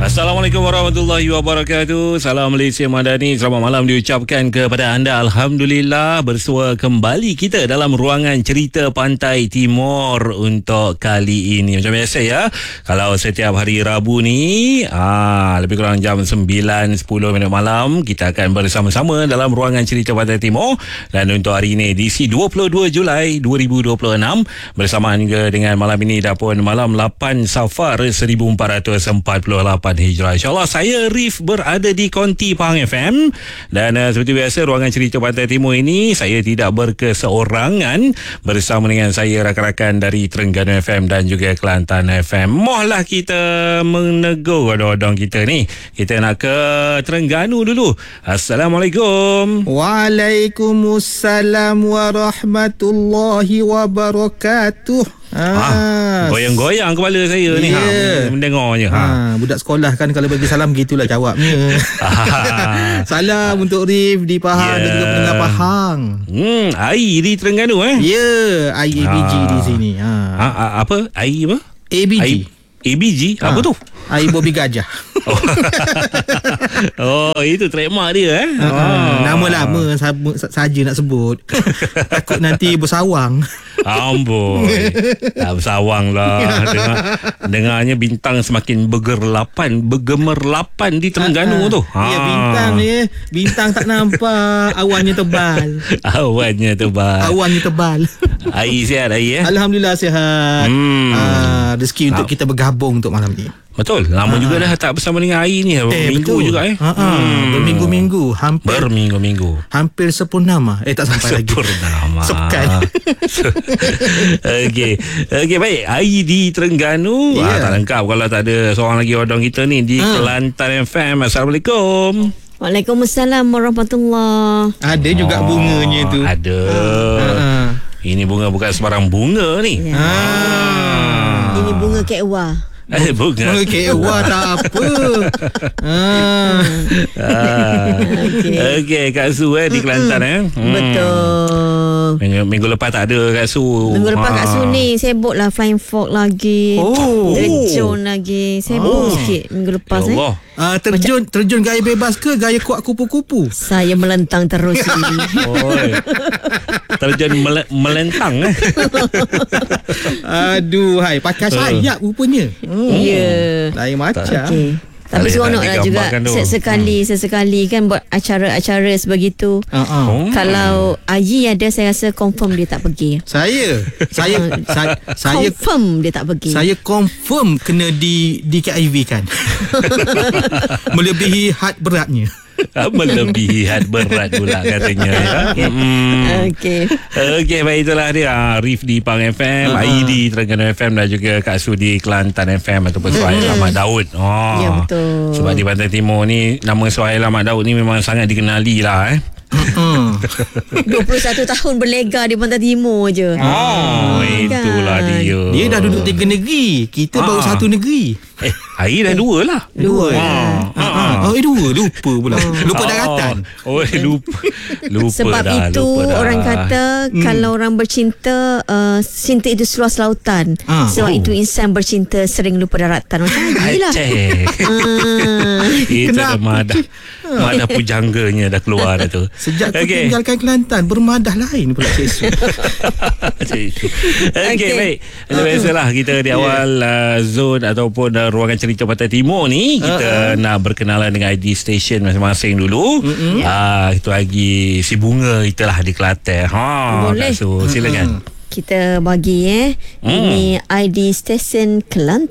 Assalamualaikum warahmatullahi wabarakatuh. Salam Malaysia Madani. Selamat malam diucapkan kepada anda. Alhamdulillah bersua kembali kita dalam ruangan cerita Pantai Timur untuk kali ini. Macam biasa ya, kalau setiap hari Rabu ni lebih kurang jam 9.10 minit malam kita akan bersama-sama dalam ruangan cerita Pantai Timur. Dan untuk hari ini edisi 22 Julai 2026 bersamaan dengan malam ini dah pun malam 8 Safar 1448 Hijrah. InsyaAllah saya Rif berada di Konti Pahang FM. Dan seperti biasa ruangan cerita Pantai Timur ini saya tidak berkeseorangan, bersama dengan saya rakan-rakan dari Terengganu FM dan juga Kelantan FM. Mohlah kita menegur odong-odong kita ni. Kita nak ke Terengganu dulu. Assalamualaikum. Waalaikumsalam warahmatullahi wabarakatuh. Goyang-goyang kepala saya ni mendengarnya. Budak sekolah kan kalau bagi salam gitulah jawabnya. Salam untuk Rif di Pahang dan juga pendengar Pahang. Air di Terengganu Ya, air ABG di sini. Apa? Air apa? ABG. ABG? Apa tu? Air Bobby Gajah. Itu trademark dia Nama lama saja nak sebut. Takut nanti bersawang. Amboi, tak bersawang lah. Dengarnya bintang semakin bergemerlapan di Terengganu tu. Ya, bintang tak nampak. Awannya tebal. Awannya tebal. Air sihat air Alhamdulillah sihat. Rezeki untuk kita bergabung untuk malam ni. Betul. Lama juga dah tak bersama dengan Air ni. Berminggu juga Berminggu-minggu. Hampir sepurnama. Tak sampai lagi. Sepurnama. Sepekan. Okey, baik. Air di Terengganu tak lengkap kalau tak ada seorang lagi odong kita ni di Kelantan FM. Assalamualaikum. Waalaikumsalam warahmatullahi. Ada juga bunganya tu. Ada. Ini bunga bukan sembarang bunga ni. Ini bunga kekwa. Bunga kewa tak apa. Okey, Kak Su di Kelantan Betul. Minggu lepas tak ada Kak Su. Minggu lepas Kak Su ni sibuk lah Flying Fox lagi. Terjun lagi. Sibuk sikit minggu lepas Terjun gaya bebas ke gaya kuat kupu-kupu? Saya melentang terus ni. Terjun melentang Aduh, pakai sayap rupanya. Lain macam. Tapi seronoklah juga sesekali kan buat acara-acara sebegitu. Kalau Ayi ada, saya rasa confirm dia tak pergi. Saya confirm dia tak pergi. Saya confirm kena di KIV kan. Melebihi had beratnya. Melebihi had berat pula katanya. Okey, baik, itulah dia Rif di Pahang FM, Air di Terengganu FM dan juga Kak Su di Kelantan FM ataupun Suhail Ahmad Daud. Ya, betul. Sebab di Pantai Timur ni nama Suhail Ahmad Daud ni memang sangat dikenali lah 21 tahun berlega di Pantai Timur je. Itulah dia. Dia dah duduk 3 negeri. Kita baru 1 negeri. Air dah 2 lah. 2 lupa pula. Lupa daratan. Lupa sebab dah, itu lupa orang kata kalau orang bercinta, cinta itu seluas lautan. Sebab itu insan bercinta sering lupa daratan. Macam ni lah. Itu dah madah pujangganya dah keluar dah tu. Sejak aku tinggalkan Kelantan, bermadah lain pula Cik Su. Okey, baik. Biasalah kita di awal zon ataupun ruangan cerita Pantai Timur ni kita nak berkenalan dengan ID station masing-masing dulu. Itu lagi si bunga itulah di Kelantan. Boleh. So, silakan. Kita bagi ini ID station Kelantan.